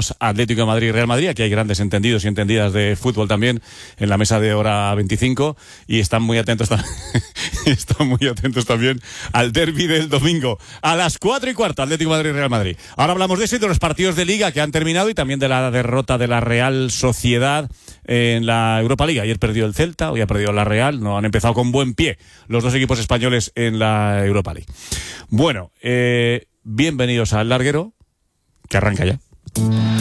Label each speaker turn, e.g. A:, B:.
A: partidos Atlético de Madrid y Real Madrid. Aquí hay grandes entendidos y entendidas de fútbol también en la mesa de hora 25 y están muy atentos también al derbi del domingo a las 4:15, Atlético de Madrid y Real Madrid. Ahora hablamos de eso y de los partidos de Liga que han terminado y también de la derrota de la Real Sociedad en la Europa League. Ayer perdió el Celta, hoy ha perdido la Real. No han empezado con buen pie los dos equipos españoles en la Europa League. Bueno, bienvenidos al Larguero, que arranca ya.